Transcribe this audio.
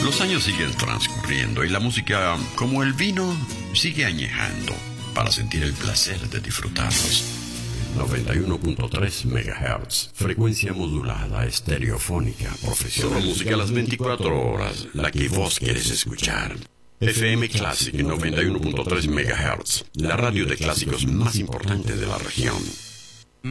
Los años siguen transcurriendo y la música, como el vino, sigue añejando para sentir el placer de disfrutarlos. 91.3 MHz, frecuencia modulada, estereofónica, profesional. Solo música a las 24 horas, la que vos querés escuchar. FM Classic 91.3 MHz, la radio de clásicos más importante de la región.